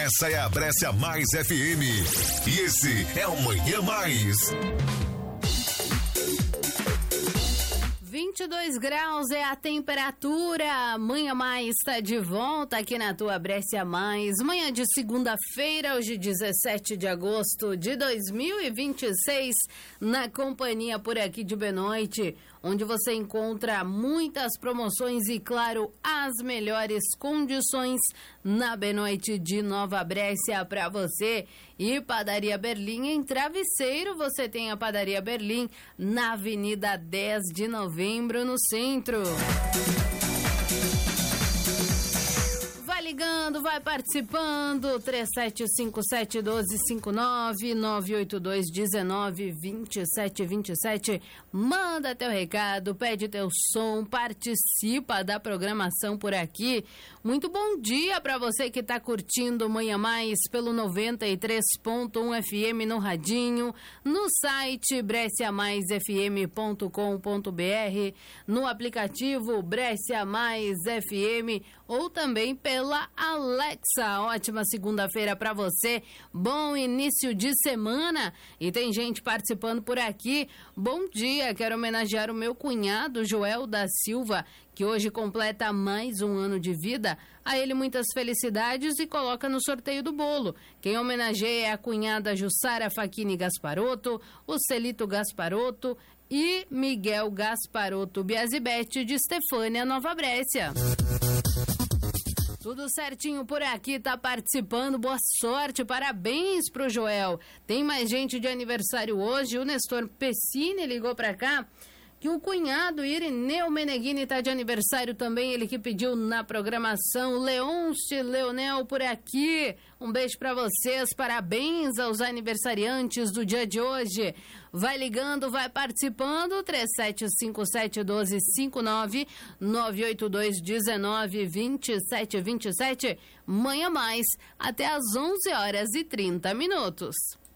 Essa é a Brescia Mais FM. E esse é o Manhã Mais. 22 graus é a temperatura. Manhã Mais está de volta aqui na tua Brescia Mais. Manhã de segunda-feira, hoje 17 de agosto de 2026, na companhia por aqui de Benoite, onde você encontra muitas promoções e, claro, as melhores condições na Benoite de Nova Brescia para você. E Padaria Berlim em Travesseiro, você tem a Padaria Berlim na Avenida 10 de Novembro, no centro. Vai ligando, vai participando, 3757-1259, 982-19-2727, manda teu recado, pede teu som, participa da programação por aqui. Muito bom dia para você que tá curtindo Manhã Mais pelo 93.1 FM no radinho, no site bresciamaisfm.com.br, no aplicativo Brescia Mais FM ou também pela Alexa. Ótima segunda-feira para você, bom início de semana. E tem gente participando por aqui. Bom dia, quero homenagear o meu cunhado Joel da Silva, que hoje completa mais um ano de vida. A ele muitas felicidades e coloca no sorteio do bolo. Quem homenageia é a cunhada Jussara Facchini Gasparotto, o Celito Gasparotto e Miguel Gasparotto Biasibete de Estefânia, Nova Brescia. Tudo certinho por aqui, tá participando, boa sorte, parabéns pro Joel. Tem mais gente de aniversário hoje, o Nestor Pessini ligou pra cá, que o cunhado Irineu Meneghini tá de aniversário também, ele que pediu na programação. Leôncio Leonel por aqui, um beijo pra vocês, parabéns aos aniversariantes do dia de hoje. Vai ligando, vai participando, 3757-1259, 982-19-2727, Manhã Mais, até às 11h30.